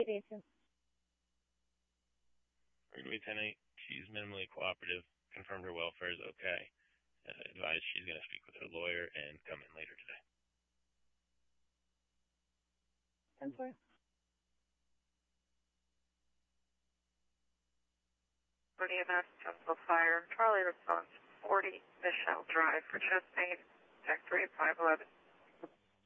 Agent. Lieutenant, she's minimally cooperative. Confirmed her welfare is okay. Advised she's going to speak with her lawyer and come in later today. 10-4. For EMS, Temple Fire, Charlie response 40 Michelle Drive for chest pain, Tech 3511.